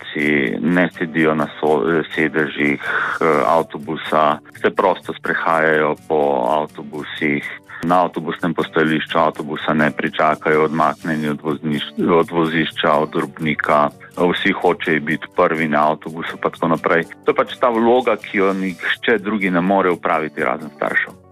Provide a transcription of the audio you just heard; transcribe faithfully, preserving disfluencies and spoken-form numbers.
otroci ne sedijo na so, sedežih avtobusa, se prosto sprehajajo po avtobusih. Na avtobusnem postajališču avtobusa ne pričakajo odmaknjeni od, vozniš, od vozišča, od robnika. Vsi hočejo biti prvi na avtobusu, pa tako naprej. To je pač ta vloga, ki jo nihče drugi ne more upraviti razen staršev.